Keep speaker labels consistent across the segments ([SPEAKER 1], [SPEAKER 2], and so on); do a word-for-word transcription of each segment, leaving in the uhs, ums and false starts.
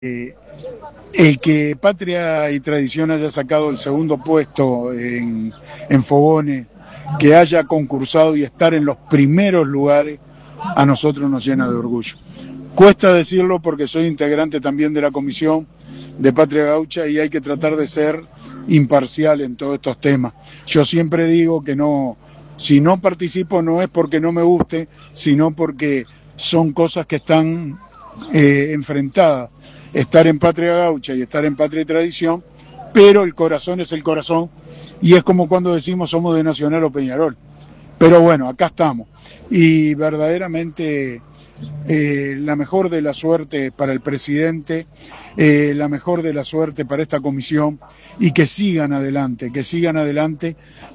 [SPEAKER 1] Eh, el que Patria y Tradición haya sacado el segundo puesto en, en Fogones, que haya concursado y estar en los primeros lugares, a nosotros nos llena de orgullo. Cuesta decirlo porque soy integrante también de la comisión de Patria Gaucha y hay que tratar de ser imparcial en todos estos temas. Yo siempre digo que no, si no participo no es porque no me guste, sino porque son cosas que están eh, enfrentadas. Estar en Patria Gaucha y estar en Patria y Tradición, pero el corazón es el corazón y es como cuando decimos somos de Nacional o Peñarol. Pero bueno, acá estamos y verdaderamente eh, la mejor de la suerte para el presidente, eh, la mejor de la suerte para esta comisión y que sigan adelante, que sigan adelante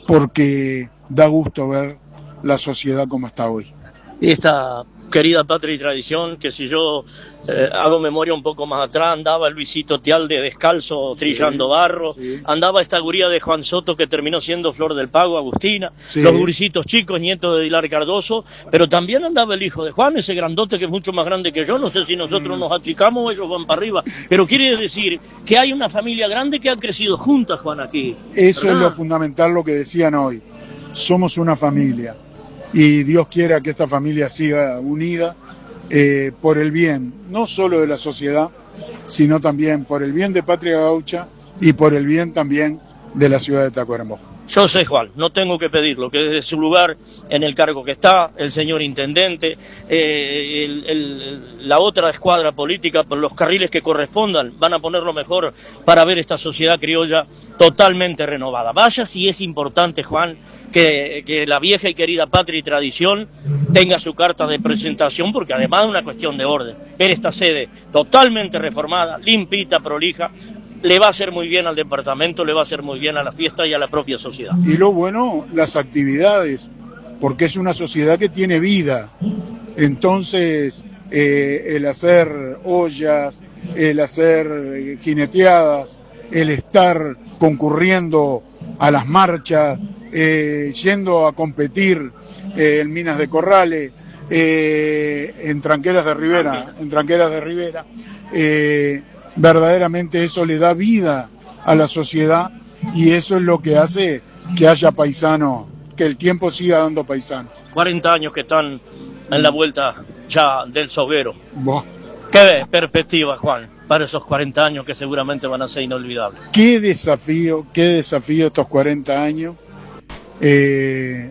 [SPEAKER 1] porque da gusto ver la sociedad como está hoy.
[SPEAKER 2] Y esta querida Patria y Tradición, que si yo eh, hago memoria un poco más atrás, andaba Luisito Tialde descalzo, trillando sí, barro, sí. Andaba esta guría de Juan Soto que terminó siendo Flor del Pago, Agustina, sí. Los guricitos chicos, nietos de Dilar Cardoso, pero también andaba el hijo de Juan, ese grandote que es mucho más grande que yo, no sé si nosotros mm. nos achicamos o ellos van para arriba, pero quiere decir que hay una familia grande que ha crecido juntas, Juan, aquí.
[SPEAKER 1] Eso
[SPEAKER 2] ¿verdad?
[SPEAKER 1] Es lo fundamental, lo que decían hoy, somos una familia. Y Dios quiera que esta familia siga unida eh, por el bien, no solo de la sociedad, sino también por el bien de Patria Gaucha y por el bien también de la ciudad de Tacuarembó.
[SPEAKER 2] Yo sé, Juan, no tengo que pedirlo, que desde su lugar, en el cargo que está, el señor intendente, eh, el, el, la otra escuadra política, por los carriles que correspondan, van a poner lo mejor para ver esta sociedad criolla totalmente renovada. Vaya si es importante, Juan, que, que la vieja y querida Patria y Tradición tenga su carta de presentación, porque además es una cuestión de orden. Ver esta sede totalmente reformada, limpita, prolija, le va a hacer muy bien al departamento, le va a hacer muy bien a la fiesta y a la propia sociedad.
[SPEAKER 1] Y lo bueno, las actividades, porque es una sociedad que tiene vida. Entonces, eh, el hacer ollas, el hacer jineteadas, el estar concurriendo a las marchas, eh, yendo a competir eh, en Minas de Corrales, eh, en Tranqueras de Rivera, en Tranqueras de Rivera, eh, verdaderamente eso le da vida a la sociedad y eso es lo que hace que haya paisanos, que el tiempo siga dando paisanos.
[SPEAKER 2] cuarenta años que están en la vuelta ya del Soguero.
[SPEAKER 1] Buah.
[SPEAKER 2] ¿Qué perspectiva, Juan, para esos cuarenta años que seguramente van a ser inolvidables?
[SPEAKER 1] Qué desafío, qué desafío estos cuarenta años. Eh,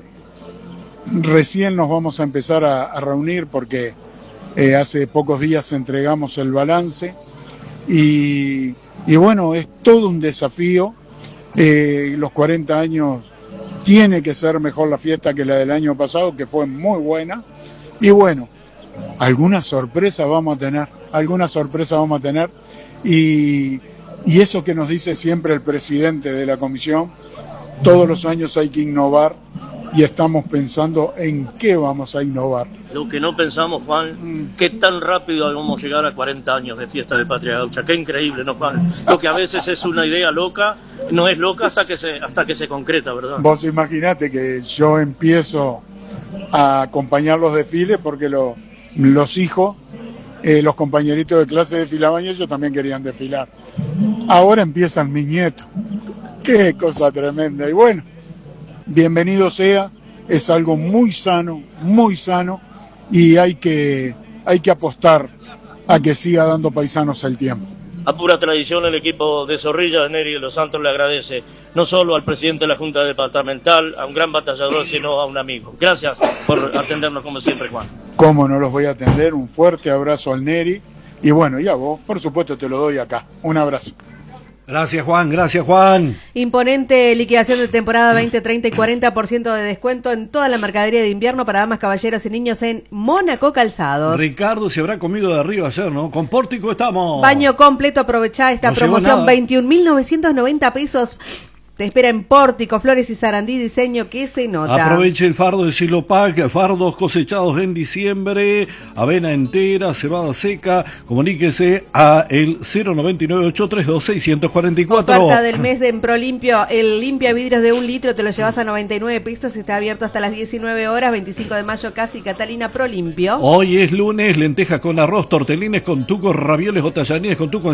[SPEAKER 1] recién nos vamos a empezar a, a reunir porque eh, hace pocos días entregamos el balance. Y, y bueno, es todo un desafío, eh, los cuarenta años tiene que ser mejor la fiesta que la del año pasado, que fue muy buena, y bueno, alguna sorpresa vamos a tener, alguna sorpresa vamos a tener, y, y eso que nos dice siempre el presidente de la comisión, todos los años hay que innovar, y estamos pensando en qué vamos a innovar.
[SPEAKER 2] Lo que no pensamos, Juan, mm. qué tan rápido vamos a llegar a cuarenta años de fiesta de Patria Gaucha. Qué increíble, ¿no, Juan? Lo que a veces es una idea loca, no es loca hasta que se, hasta que se concreta, ¿verdad?
[SPEAKER 1] Vos imaginate que yo empiezo a acompañar los desfiles porque lo, los hijos, eh, los compañeritos de clase desfilaban y ellos también querían desfilar. Ahora empiezan mis nietos. Qué cosa tremenda. Y bueno, bienvenido sea, es algo muy sano, muy sano, y hay que, hay que apostar a que siga dando paisanos el tiempo.
[SPEAKER 2] A pura tradición, el equipo de Zorrilla de Neri de los Santos le agradece no solo al presidente de la Junta Departamental, a un gran batallador, sino a un amigo. Gracias por atendernos como siempre, Juan.
[SPEAKER 1] Cómo no los voy a atender, un fuerte abrazo al Neri, y bueno, y a vos, por supuesto te lo doy acá. Un abrazo.
[SPEAKER 3] Gracias, Juan, gracias, Juan.
[SPEAKER 4] Imponente liquidación de temporada veinte, treinta y cuarenta por ciento de descuento en toda la mercadería de invierno para damas, caballeros y niños en Mónaco Calzados.
[SPEAKER 3] Ricardo se habrá comido de arriba ayer, ¿no? Con Pórtico estamos.
[SPEAKER 4] Baño completo, aprovechá esta no promoción, veintiún mil novecientos noventa pesos. Te espera en Pórtico, Flores y Sarandí, diseño que se nota.
[SPEAKER 3] Aproveche el fardo de Silopac, fardos cosechados en diciembre, avena entera, cebada seca. Comuníquese a el cero noventa y nueve, ochocientos treinta y dos, seiscientos cuarenta y cuatro.
[SPEAKER 4] Oferta del mes de Prolimpio, el limpia vidrios de un litro te lo llevas a noventa y nueve pesos, está abierto hasta las diecinueve horas, veinticinco de mayo casi, Catalina Prolimpio.
[SPEAKER 3] Hoy es lunes, lentejas con arroz, tortelines con tuco, ravioles o tallarines con tuco